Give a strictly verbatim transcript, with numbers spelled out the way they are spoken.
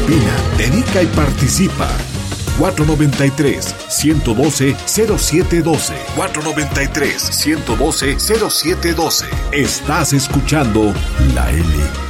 Opina, dedica y participa. cuatro noventa y tres, ciento doce, cero siete doce. cuatro noventa y tres, ciento doce, cero siete doce. Estás escuchando La L